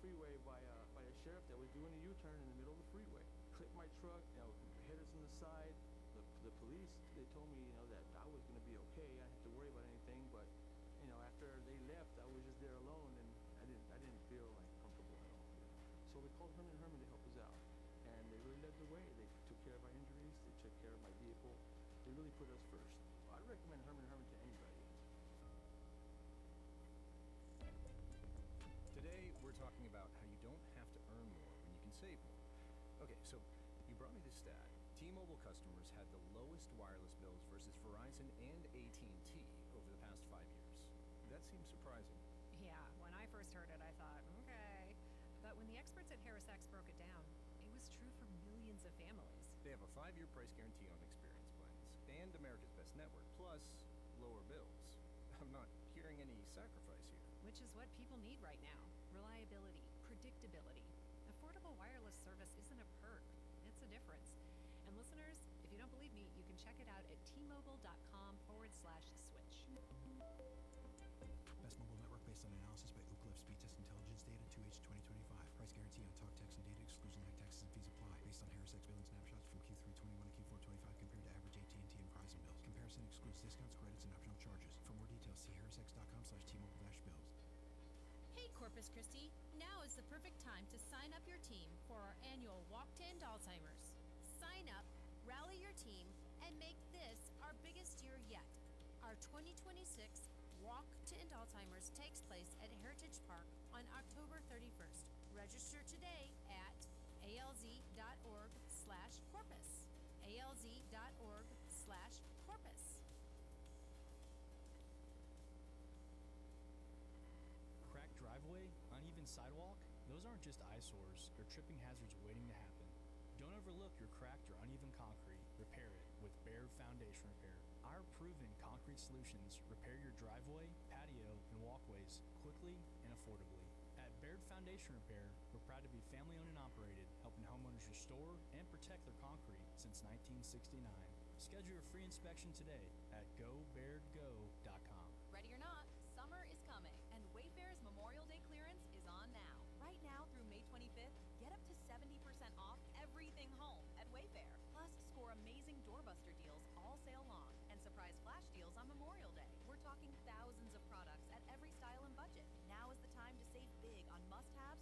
freeway by a sheriff that was doing a U-turn in the middle of the freeway. Clipped my truck, headers on the side. The police, they told me, that I was gonna be okay. I didn't have to worry about anything. But, after they left, I was just there alone, and I didn't feel like comfortable at all. So we called Herman Herman to help us out, and they really led the way. They took care of our injuries. They took care of my vehicle. They really put us first. I'd recommend Herman Herman to anybody. Today, we're talking about how you don't have to earn more when you can save more. Okay, so you brought me this stat. T-Mobile customers had the lowest wireless bills versus Verizon and AT&T over the past 5 years. That seems surprising. Yeah, when I first heard it, I thought, okay. But when the experts at HarrisX broke it down, it was true for millions of families. They have a 5-year price guarantee on experience plans and America's Best network, plus lower bills. I'm not hearing any sacrifice here. Which is what people need right now. Reliability, predictability. Affordable wireless service isn't a perk, it's a difference. And listeners, if you don't believe me, you can check it out at tmobile.com/switch. Best mobile network based on analysis by Ookla Speed Test Intelligence Data 2H 2025. Price guarantee on talk, text, and data exclusion like taxes and fees apply. Based on HarrisX billing snapshots from Q3 21 to Q4 25 compared to average AT&T and Verizon bills. Comparison excludes discounts, credits, and optional charges. For more details, see harrisx.com/tmobile-bills. Hey Corpus Christi, now is the perfect time to sign up your team for our annual Walk to End Alzheimer's. Sign up, rally your team, and make this our biggest year yet. Our 2026 Walk to End Alzheimer's takes place at Heritage Park on October 31st. Register today at alz.org/corpus. alz.org/corpus. Cracked driveway, uneven sidewalk, those aren't just eyesores or tripping hazards waiting to happen. Don't overlook your cracked or uneven concrete. Repair it with Baird Foundation Repair. Our proven concrete solutions repair your driveway, patio, and walkways quickly and affordably. At Baird Foundation Repair, we're proud to be family-owned and operated, helping homeowners restore and protect their concrete since 1969. Schedule your free inspection today at gobairdgo.com. Ready or not, summer is coming, and Wayfair's Memorial Day clearance is on now. Right now through May 25th, get up to 70% off everything home at Wayfair. Plus, score amazing doorbuster deals all sale long and surprise flash deals on Memorial Day. We're talking thousands of products at every style and budget. Now is the time to save big on must-have